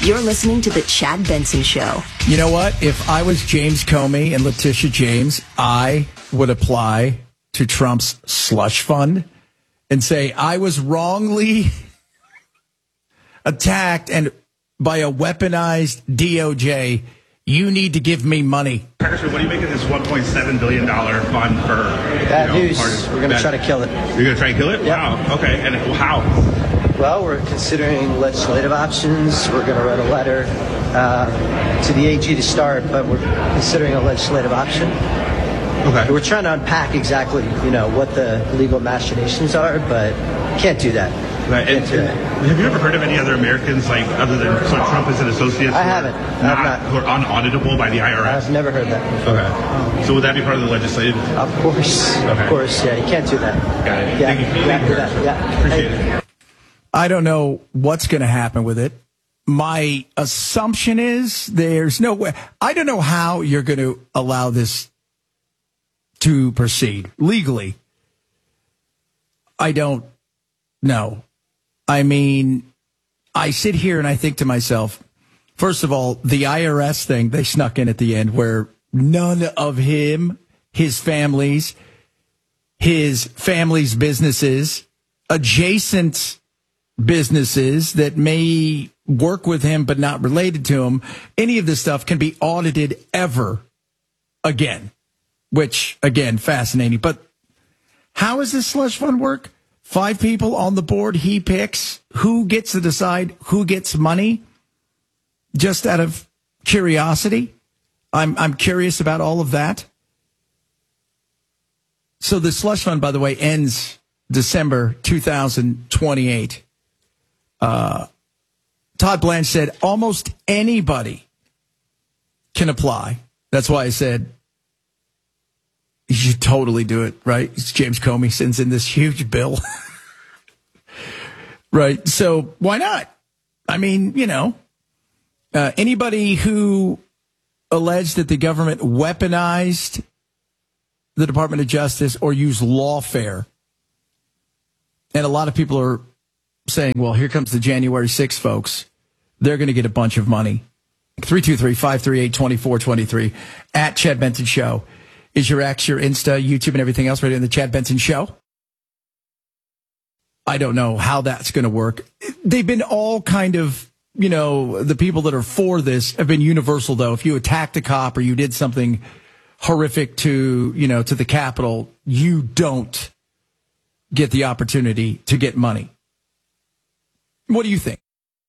You're listening to The Chad Benson Show. You know what? If I was James Comey and Letitia James, I would apply to Trump's slush fund and say, I was wrongly attacked and by a weaponized DOJ. You need to give me money. Actually, what do you make of this $1.7 billion fund for bad news? We're going to try to kill it. You're going to try to kill it? Yep. Wow. Okay. And how? Well, we're considering legislative options. We're going to write a letter to the AG to start, but we're considering a legislative option. Okay. We're trying to unpack exactly, what the legal machinations are, but can't do that. Right. And have you ever heard of any other Americans, other than Trump as an associate? I haven't. Who are unauditable by the IRS? I've never heard that. Okay. So would that be part of the legislative? Of course. Okay. Of course. Yeah, you can't do that. Got it. Yeah, Thank you. can't do that. Yeah. Appreciate it. I don't know what's going to happen with it. My assumption is there's no way. I don't know how you're going to allow this to proceed legally. I don't know. I mean, I sit here and I think to myself, first of all, the IRS thing they snuck in at the end where none of him, his family's businesses, adjacent businesses that may work with him but not related to him, any of this stuff can be audited ever again, which, again, fascinating. But how does this slush fund work? 5 people on the board, he picks who gets to decide who gets money, just out of curiosity. I'm curious about all of that. So the slush fund, by the way, ends December 2028. Todd Blanche said almost anybody can apply. That's why I said you should totally do it, right? It's James Comey sends in this huge bill. Right. So why not? I mean, anybody who alleged that the government weaponized the Department of Justice or used lawfare. And a lot of people are saying, well, here comes the January 6th, folks. They're going to get a bunch of money. 323-538-2423 at Chad Benson Show is your X, your Insta, YouTube, and everything else right in the Chad Benson Show. I don't know how that's going to work. They've been all kind of, the people that are for this have been universal, though. If you attacked a cop or you did something horrific to the Capitol, you don't get the opportunity to get money. What do you think?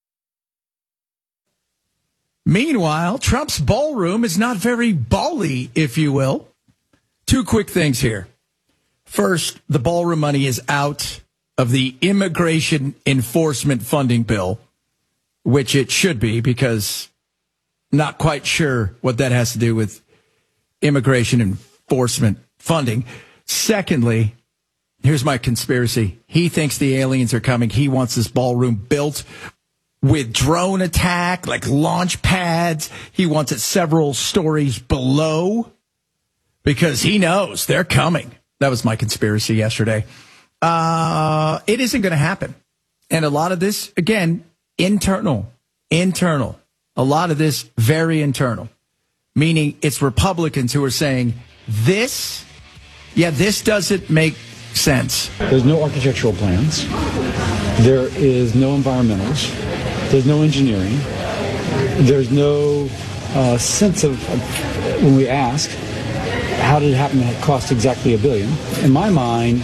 Meanwhile, Trump's ballroom is not very bally, if you will. 2 quick things here. First, the ballroom money is out of the immigration enforcement funding bill, which it should be, because not quite sure what that has to do with immigration enforcement funding. Secondly, here's my conspiracy. He thinks the aliens are coming. He wants this ballroom built with drone attack, like launch pads. He wants it several stories below because he knows they're coming. That was my conspiracy yesterday. It isn't going to happen. And a lot of this, again, internal. A lot of this very internal, meaning it's Republicans who are saying this doesn't make sense. There's no architectural plans. There is no environmentals. There's no engineering. There's no sense of when we ask, how did it happen that it cost exactly $1 billion? In my mind,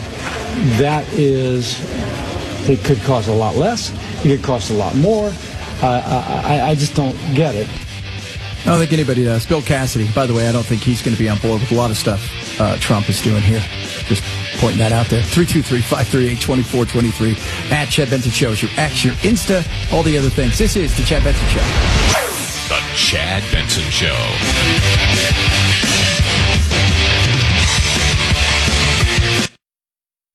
it could cost a lot less. It could cost a lot more. I just don't get it. I don't think anybody does. Bill Cassidy, by the way, I don't think he's going to be on board with a lot of stuff Trump is doing here. Just pointing that out there. 323-538-2423 at Chad Benson Show. Your X, your Insta, all the other things. This is the Chad Benson Show. The Chad Benson Show.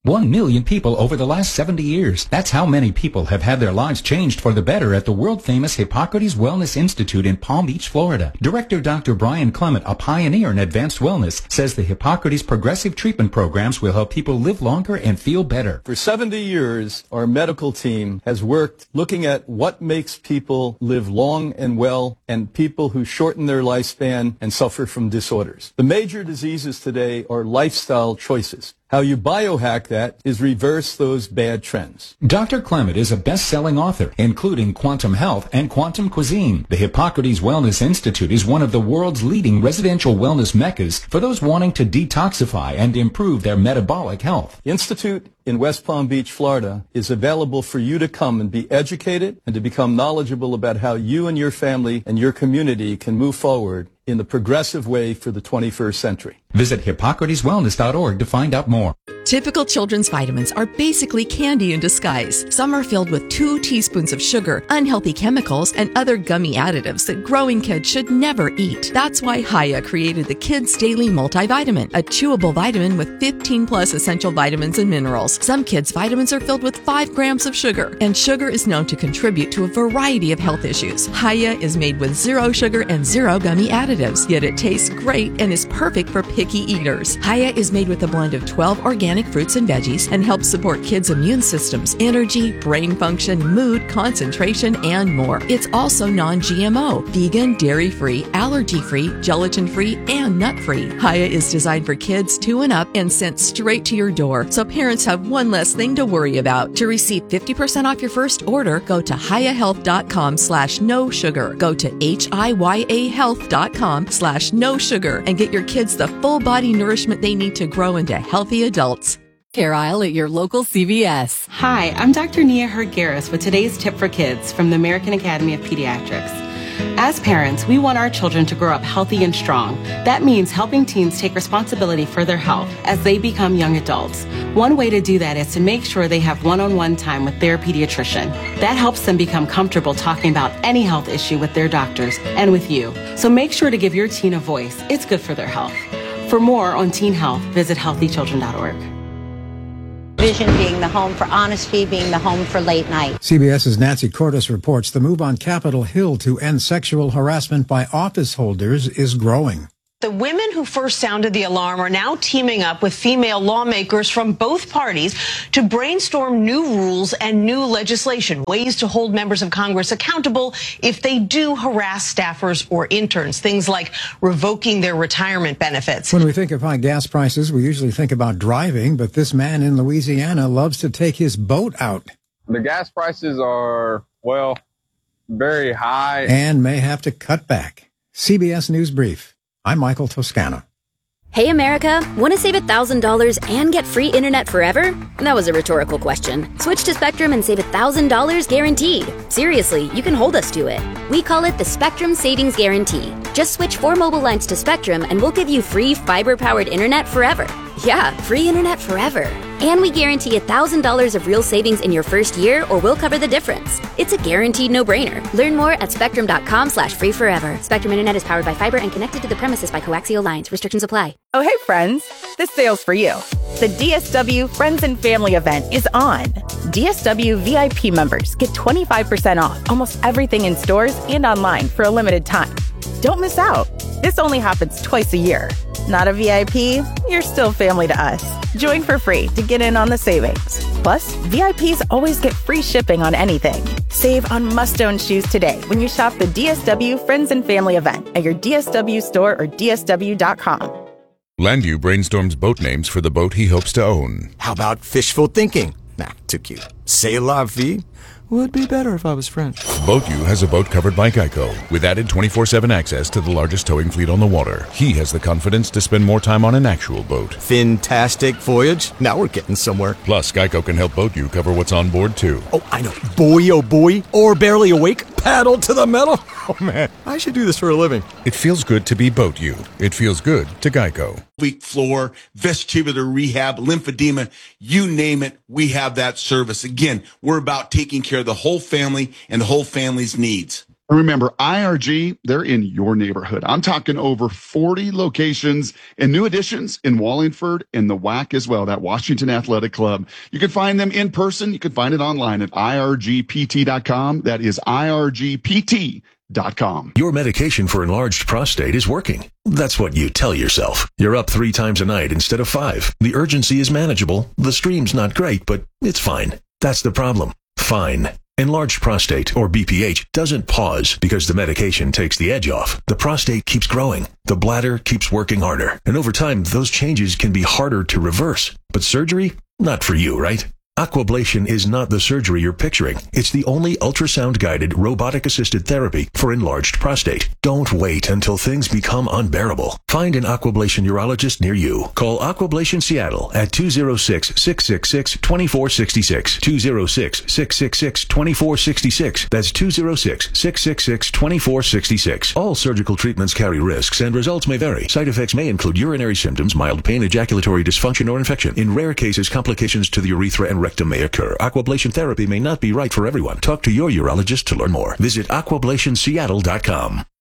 1 million people over the last 70 years. That's how many people have had their lives changed for the better at the world-famous Hippocrates Wellness Institute in Palm Beach, Florida. Director Dr. Brian Clement, a pioneer in advanced wellness, says the Hippocrates progressive treatment programs will help people live longer and feel better. For 70 years, our medical team has worked looking at what makes people live long and well and people who shorten their lifespan and suffer from disorders. The major diseases today are lifestyle choices. How you biohack that is reverse those bad trends. Dr. Clement is a best-selling author, including Quantum Health and Quantum Cuisine. The Hippocrates Wellness Institute is one of the world's leading residential wellness meccas for those wanting to detoxify and improve their metabolic health. The Institute in West Palm Beach, Florida, is available for you to come and be educated and to become knowledgeable about how you and your family and your community can move forward in the progressive way for the 21st century. Visit hippocrateswellness.org to find out more. Typical children's vitamins are basically candy in disguise. Some are filled with 2 teaspoons of sugar, unhealthy chemicals, and other gummy additives that growing kids should never eat. That's why Hiya created the Kids Daily Multivitamin, a chewable vitamin with 15 plus essential vitamins and minerals. Some kids' vitamins are filled with 5 grams of sugar, and sugar is known to contribute to a variety of health issues. Hiya is made with 0 sugar and 0 gummy additives, yet it tastes great and is perfect for picky eaters. Hiya is made with a blend of 12 organic fruits and veggies and helps support kids' immune systems, energy, brain function, mood, concentration, and more. It's also non-GMO, vegan, dairy-free, allergy-free, gelatin-free, and nut-free. Hiya is designed for kids 2 and up and sent straight to your door, so parents have one less thing to worry about. To receive 50% off your first order, go to hiyahealth.com/no sugar. Go to hiyahealth.com/no sugar and get your kids the full body nourishment they need to grow into healthy adults. Care aisle at your local CVS. Hi, I'm Dr. Nia Hergeris with today's tip for kids from the American Academy of Pediatrics. As parents, we want our children to grow up healthy and strong. That means helping teens take responsibility for their health as they become young adults. One way to do that is to make sure they have one-on-one time with their pediatrician. That helps them become comfortable talking about any health issue with their doctors and with you. So make sure to give your teen a voice. It's good for their health. For more on teen health, visit healthychildren.org. Vision being the home for honesty, being the home for late night. CBS's Nancy Cordes reports the move on Capitol Hill to end sexual harassment by office holders is growing. The women who first sounded the alarm are now teaming up with female lawmakers from both parties to brainstorm new rules and new legislation, ways to hold members of Congress accountable if they do harass staffers or interns, things like revoking their retirement benefits. When we think of high gas prices, we usually think about driving, but this man in Louisiana loves to take his boat out. The gas prices are, well, very high. And may have to cut back. CBS News Brief. I'm Michael Toscano. Hey, America, want to save $1,000 and get free internet forever? That was a rhetorical question. Switch to Spectrum and save $1,000 guaranteed. Seriously, you can hold us to it. We call it the Spectrum Savings Guarantee. Just switch 4 mobile lines to Spectrum and we'll give you free fiber-powered internet forever. Yeah, free internet forever. And we guarantee $1,000 of real savings in your first year, or we'll cover the difference. It's a guaranteed no-brainer. Learn more at spectrum.com/free forever. Spectrum Internet is powered by fiber and connected to the premises by coaxial lines. Restrictions apply. Oh, hey, friends. This sale's for you. The DSW Friends and Family event is on. DSW VIP members get 25% off almost everything in stores and online for a limited time. Don't miss out. This only happens twice a year. Not a VIP? You're still family to us. Join for free to get in on the savings. Plus, VIPs always get free shipping on anything. Save on must-own shoes today when you shop the DSW Friends and Family event at your DSW store or DSW.com. Landu brainstorms boat names for the boat he hopes to own. How about fishful thinking? Nah, too cute. C'est la vie? Would be better if I was French. BoatU has a boat covered by Geico with added 24/7 access to the largest towing fleet on the water. He has the confidence to spend more time on an actual boat. Fantastic voyage. Now we're getting somewhere. Plus, Geico can help BoatU cover what's on board, too. Oh, I know. Boy, oh boy. Or barely awake. Paddle to the metal. Oh, man. I should do this for a living. It feels good to be BoatU. It feels good to Geico. Weak floor, vestibular rehab, lymphedema, you name it, we have that service. Again, we're about taking care of the whole family and the whole family's needs. And remember, IRG, they're in your neighborhood. I'm talking over 40 locations and new additions in Wallingford and the WAC as well, that Washington Athletic Club. You can find them in person. You can find it online at irgpt.com. That is irgpt.com. Your medication for enlarged prostate is working. That's what you tell yourself. You're up 3 times a night instead of 5. The urgency is manageable. The stream's not great, but it's fine. That's the problem. Fine. Enlarged prostate, or BPH, doesn't pause because the medication takes the edge off. The prostate keeps growing. The bladder keeps working harder. And over time, those changes can be harder to reverse. But surgery? Not for you, right? Aquablation is not the surgery you're picturing. It's the only ultrasound-guided, robotic-assisted therapy for enlarged prostate. Don't wait until things become unbearable. Find an Aquablation urologist near you. Call Aquablation Seattle at 206-666-2466. 206-666-2466. That's 206-666-2466. All surgical treatments carry risks and results may vary. Side effects may include urinary symptoms, mild pain, ejaculatory dysfunction, or infection. In rare cases, complications to the urethra and rectum may occur. Aquablation therapy may not be right for everyone. Talk to your urologist to learn more. Visit aquablationseattle.com.